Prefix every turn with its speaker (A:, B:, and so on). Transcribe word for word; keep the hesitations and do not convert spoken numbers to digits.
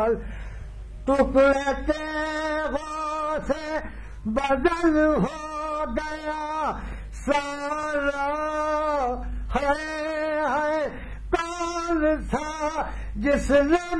A: हाल टुकड़े तेगों से बदल हो गया सारा है, है कौन था जिसने